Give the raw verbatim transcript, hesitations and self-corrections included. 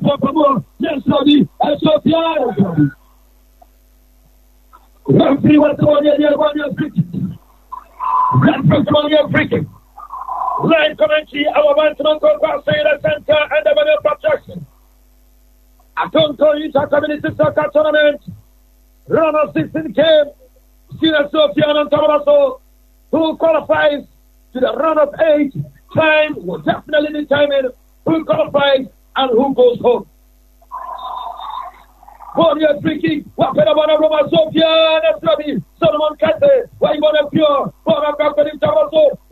Soprano, yes, Lodi, and Sophia. Referee was on the one year free kick. Referee one year free kick. Line commentary, our man to go past the center and the Manuel Projection. Atonto Inter-Community Soccer Tournament. Round of sixteen came. Sina Sofian and Tabaso, who qualifies to the round of eight. Time will definitely determine who qualifies and who goes home. Warrior free kick. Wapena bwana Roma Sofian and Solomon Kate. Why you want to pure? Bwana Kakari Tabaso.